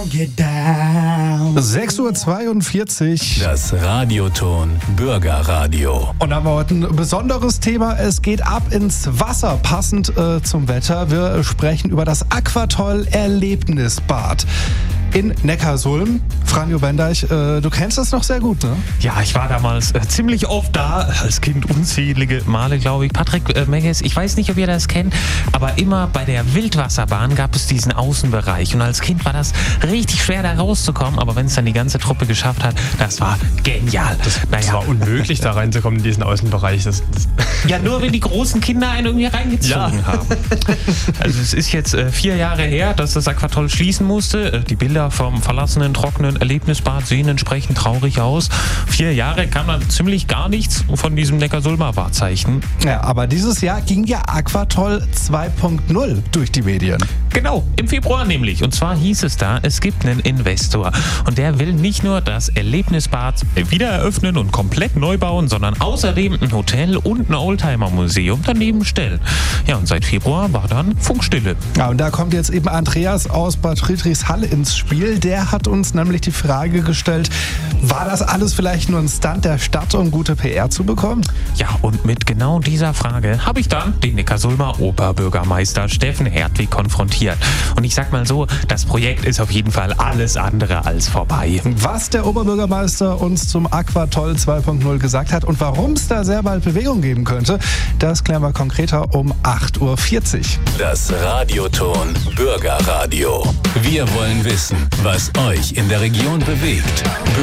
get down. 6:42 Uhr. Das Radioton Bürgerradio. Und da haben wir heute ein besonderes Thema. Es geht ab ins Wasser, passend zum Wetter. Wir sprechen über das Aquatoll Erlebnisbad in Neckarsulm. Franjo Bendeich, du kennst das noch sehr gut, ne? Ja, ich war damals ziemlich oft da, als Kind unzählige Male, glaube ich. Patrick Megges, ich weiß nicht, ob ihr das kennt, aber immer bei der Wildwasserbahn gab es diesen Außenbereich. Und als Kind war das richtig schwer, da rauszukommen. Aber wenn es dann die ganze Truppe geschafft hat, das war genial. Das war unmöglich, da reinzukommen in diesen Außenbereich. Ja, nur wenn die großen Kinder einen irgendwie reingezogen haben. Also es ist jetzt 4 Jahre her, dass das Aquatoll schließen musste. Die Bilder vom verlassenen, trockenen Erlebnisbad sehen entsprechend traurig aus. 4 Jahre kam dann ziemlich gar nichts von diesem Neckarsulmer Wahrzeichen. Ja, aber dieses Jahr ging ja Aquatoll 2.0 durch die Medien. Genau, im Februar nämlich. Und zwar hieß es da, es gibt einen Investor. Und der will nicht nur das Erlebnisbad wieder eröffnen und komplett neu bauen, sondern außerdem ein Hotel und ein Oldtimer-Museum daneben stellen. Ja, und seit Februar war dann Funkstille. Ja, und da kommt jetzt eben Andreas aus Bad Friedrichshall ins Spiel. Der hat uns nämlich die Frage gestellt, war das alles vielleicht nur ein Stunt der Stadt, um gute PR zu bekommen? Ja, und mit genau dieser Frage habe ich dann den Neckarsulmer Oberbürgermeister Steffen Hertwig konfrontiert. Und ich sag mal so, das Projekt ist auf jeden Fall alles andere als vorbei. Was der Oberbürgermeister uns zum Aquatoll 2.0 gesagt hat und warum es da sehr bald Bewegung geben könnte, das klären wir konkreter um 8:40 Uhr. Das Radioton Bürgerradio. Wir wollen wissen, was euch in der Region bewegt.